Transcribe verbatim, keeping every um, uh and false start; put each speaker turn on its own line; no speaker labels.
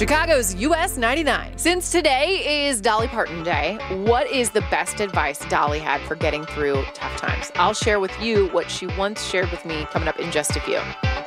Chicago's U S ninety-nine. Since today is Dolly Parton Day, what is the best advice Dolly had for getting through tough times? I'll share with you what she once shared with me coming up in just a few.